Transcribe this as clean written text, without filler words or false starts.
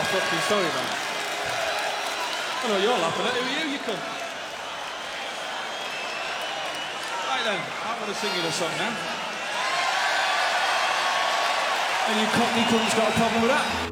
Oh, fucking sorry, man. I know you're laughing at. Who are you, you cunt? Right then, I'm going to sing you the song now. And you cockney cunt's got a problem with that?